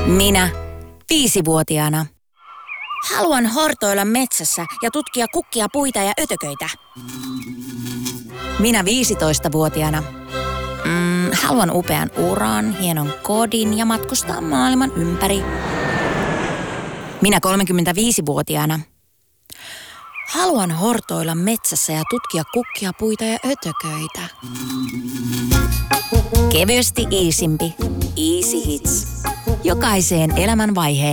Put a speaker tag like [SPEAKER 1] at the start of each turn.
[SPEAKER 1] Minä, 5-vuotiaana. Haluan hortoilla metsässä ja tutkia kukkia, puita ja ötököitä. Minä 15-vuotiaana. Haluan upean uran, hienon kodin ja matkustaa maailman ympäri. Minä 35-vuotiaana. Haluan hortoilla metsässä ja tutkia kukkia, puita ja ötököitä. Kevyesti iisimpi. Easy Hits. Jokaiseen elämän vaiheeseen.